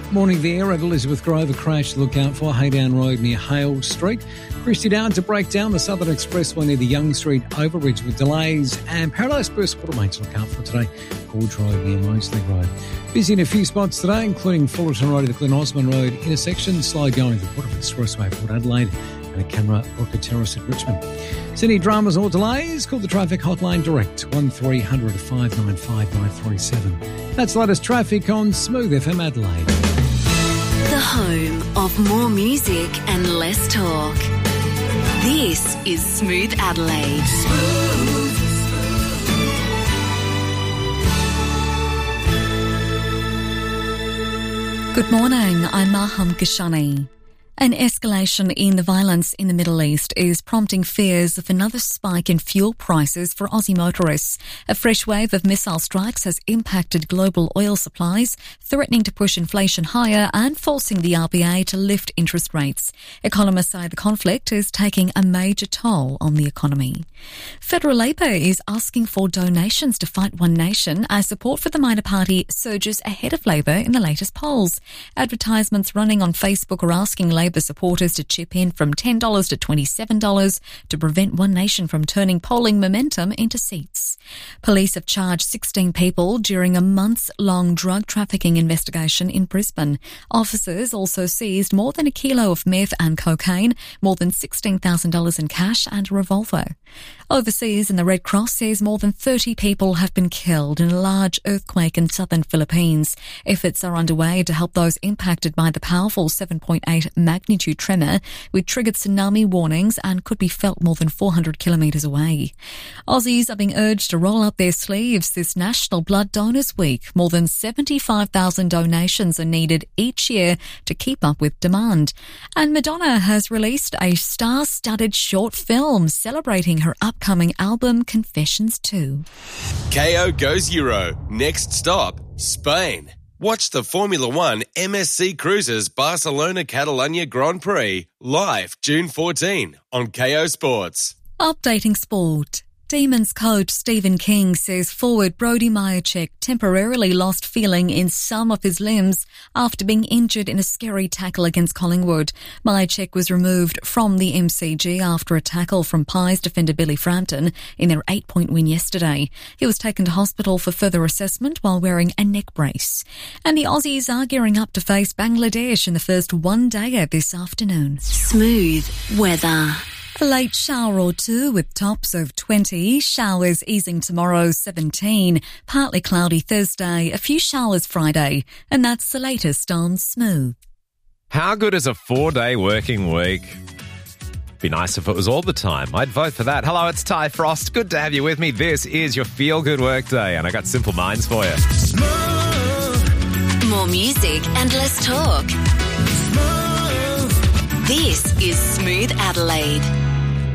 Morning there at Elizabeth Grove, a crash to look out for. Haydown Road near Hale Street. Christie Down to break down the Southern Expressway near the Young Street overbridge with delays. And Paradise Burst Watermain to look out for today. Gorge Road near Moseley Road. Busy in a few spots today, including Fullerton Road at the Glen Osmond Road intersection. Slow going to the Waterford Expressway at Port Adelaide. And a camera Brooker Terrace at Richmond. Sydney dramas or delays? Call the traffic hotline direct 1300 595 937. That's the latest traffic on Smooth FM Adelaide. The home of more music and less talk. This is Smooth Adelaide. Good morning, I'm Maham Kashani. An escalation in the violence in the Middle East is prompting fears of another spike in fuel prices for Aussie motorists. A fresh wave of missile strikes has impacted global oil supplies, threatening to push inflation higher and forcing the RBA to lift interest rates. Economists say the conflict is taking a major toll on the economy. Federal Labor is asking for donations to fight One Nation as support for the minor party surges ahead of Labor in the latest polls. Advertisements running on Facebook are asking Labor supporters to chip in from $10 to $27 to prevent One Nation from turning polling momentum into seats. Police have charged 16 people during a months-long drug trafficking investigation in Brisbane. Officers also seized more than a kilo of meth and cocaine, more than $16,000 in cash and a revolver. Overseas, the Red Cross says more than 30 people have been killed in a large earthquake in southern Philippines. Efforts are underway to help those impacted by the powerful 7.8 magnitude tremor, which triggered tsunami warnings and could be felt more than 400 kilometres away. Aussies are being urged to roll up their sleeves this National Blood Donors Week. More than 75,000 donations are needed each year to keep up with demand. And Madonna has released a star-studded short film celebrating her upcoming album Confessions 2. KO goes Euro. Next stop, Spain. Watch the Formula One MSC Cruises Barcelona-Catalunya Grand Prix live June 14 on KO Sports. Updating sport. Demons coach Stephen King says forward Brody Majacek temporarily lost feeling in some of his limbs after being injured in a scary tackle against Collingwood. Majacek was removed from the MCG after a tackle from Pies defender Billy Frampton in their 8-point win yesterday. He was taken to hospital for further assessment while wearing a neck brace. And the Aussies are gearing up to face Bangladesh in the first one-dayer this afternoon. Smooth weather. A late shower or two with tops of 20, showers easing tomorrow 17, partly cloudy Thursday, a few showers Friday, and that's the latest on Smooth. How good is a 4-day working week? Be nice if it was all the time. I'd vote for that. Hello, it's Ty Frost. Good to have you with me. This is your Feel Good Work Day, and I got Simple Minds for you. Smooth. More music and less talk. Smooth. This is Smooth Adelaide.